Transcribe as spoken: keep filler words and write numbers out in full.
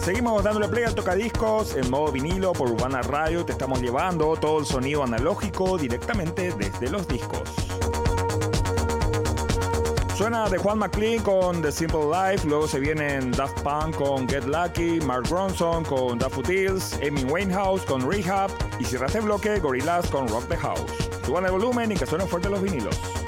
Seguimos dándole play al tocadiscos en modo vinilo por Urbana Radio. Te estamos llevando todo el sonido analógico directamente desde los discos. Suena de Juan MacLean con The Simple Life, luego se vienen Daft Punk con Get Lucky, Mark Ronson con Daffodils, Amy Winehouse con Rehab y cierra este bloque Gorillaz con Rock the House. Suban el volumen y que suenen fuerte los vinilos.